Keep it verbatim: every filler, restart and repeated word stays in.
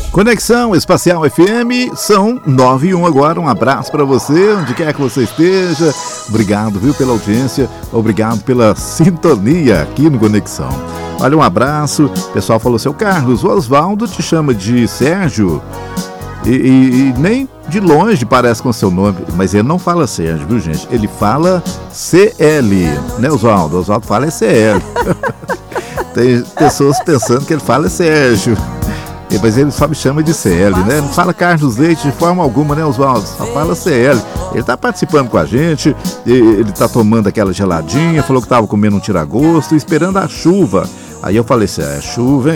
Conexão Espacial F M, são nove e um agora. Um abraço para você, onde quer que você esteja. Obrigado, viu, pela audiência. Obrigado pela sintonia aqui no Conexão. Olha, um abraço. O pessoal falou, seu Carlos, o Oswaldo te chama de Sérgio e, e, e nem de longe parece com seu nome, mas ele não fala Sérgio, viu, gente? Ele fala C L, né, Oswaldo? O Oswaldo fala é C L. Tem pessoas pensando que ele fala Sérgio, mas ele só me chama de C L, né? Não fala Carlos Leite de forma alguma, né, Oswaldo? Só fala C L. Ele tá participando com a gente, ele tá tomando aquela geladinha, falou que tava comendo um tiragosto, esperando a chuva. Aí eu falei assim, é chuva, hein?